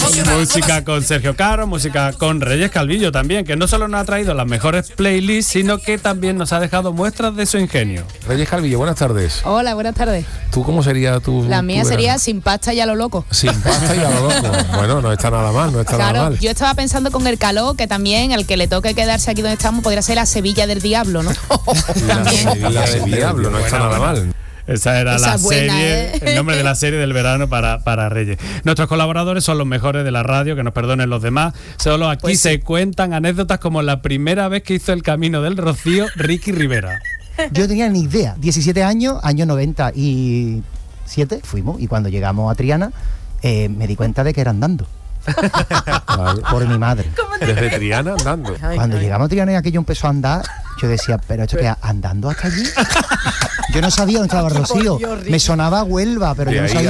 Música con Sergio Caro, música con Reyes Calvillo también, que no solo nos ha traído las mejores playlists, sino que también nos ha dejado muestras de su ingenio. Reyes Calvillo, buenas tardes. Hola, buenas tardes. ¿Tú cómo sería tu...? La mía tu sería verano? sin pasta y a lo loco. Sin pasta y a lo loco. Bueno, no está nada mal, no está nada Claro, mal. yo estaba pensando con el calor que también el que le toque quedarse aquí donde estamos podría ser la Sevilla del Diablo, ¿no? También. La del diablo, no está nada mal. Esa era Esa la es buena, serie, el nombre de la serie del verano para Reyes. Nuestros colaboradores son los mejores de la radio, que nos perdonen los demás. Solo aquí Pues se cuentan anécdotas como la primera vez que hizo el Camino del Rocío Ricky Rivera. Yo no tenía ni idea. 17 años, año 97 fuimos, y cuando llegamos a Triana me di cuenta de que era andando. Vale. Por mi madre. Desde Triana andando. Cuando llegamos a Triana y aquello empezó a andar, yo decía, pero esto que andando hasta allí. Yo no sabía dónde estaba Rocío. Me sonaba Huelva, pero De yo no ahí sabía